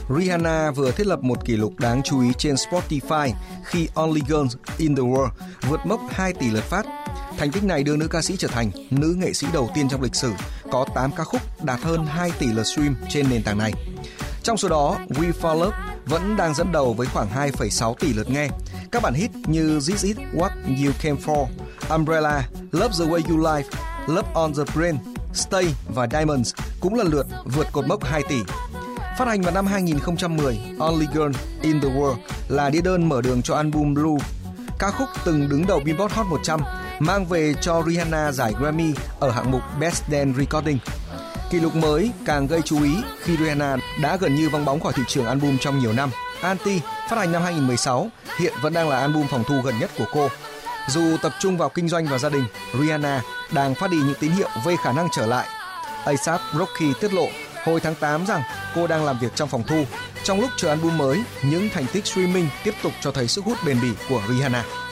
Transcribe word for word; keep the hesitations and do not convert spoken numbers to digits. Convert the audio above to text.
Rihanna vừa thiết lập một kỷ lục đáng chú ý trên Spotify khi Only Girl in the World vượt mốc hai tỷ lượt phát. Thành tích này đưa nữ ca sĩ trở thành nữ nghệ sĩ đầu tiên trong lịch sử có tám ca khúc đạt hơn hai tỷ lượt stream trên nền tảng này. Trong số đó, We Fall Love vẫn đang dẫn đầu với khoảng hai phẩy sáu tỷ lượt nghe. Các bản hit như This Is What You Came For, Umbrella, Love the Way You Live, Love on the Brain, Stay và Diamonds cũng lần lượt vượt cột mốc hai tỷ. Phát hành vào năm hai nghìn không trăm mười, Only Girl in the World là đĩa đơn mở đường cho album Blue. Ca khúc từng đứng đầu Billboard Hot một trăm, mang về cho Rihanna giải Grammy ở hạng mục Best Dance Recording. Kỷ lục mới càng gây chú ý khi Rihanna đã gần như vắng bóng khỏi thị trường album trong nhiều năm. Anti, phát hành năm hai nghìn không trăm mười sáu, hiện vẫn đang là album phòng thu gần nhất của cô. Dù tập trung vào kinh doanh và gia đình, Rihanna đang phát đi những tín hiệu về khả năng trở lại. A$ AP Rocky tiết lộ hồi tháng tám rằng cô đang làm việc trong phòng thu. Trong lúc chờ album mới, những thành tích streaming tiếp tục cho thấy sức hút bền bỉ của Rihanna.